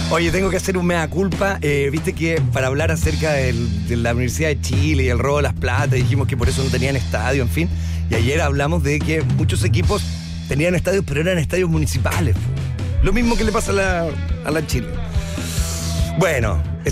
Oye, tengo que hacer un mea culpa. Viste que para hablar acerca de la Universidad de Chile y el robo de las platas, dijimos que por eso no tenían estadio, en fin. Y ayer hablamos de que muchos equipos tenían estadios, pero eran estadios municipales. Lo mismo que le pasa a la Chile. Bueno,